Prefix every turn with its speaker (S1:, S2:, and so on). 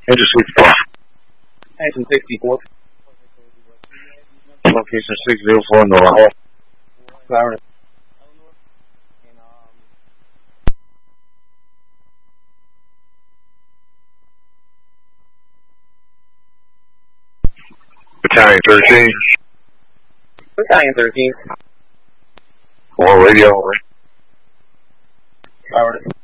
S1: Interstate
S2: Action 64.
S1: location 604 North.
S2: Sorry.
S1: Battalion 13.
S2: Battalion 13.
S1: One radio.
S2: Sorry.